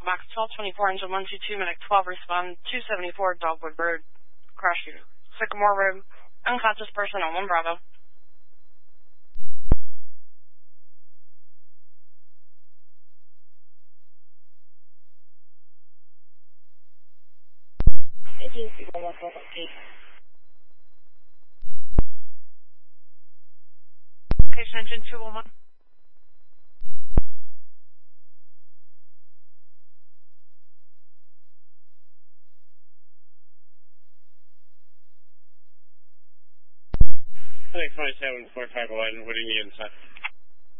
Echo Max 1224, engine 122, minute 12, respond 274, Dogwood Road, crash unit. Sycamore Road, unconscious person on 1 Bravo. Location engine 211. I think 2745 what do you need inside?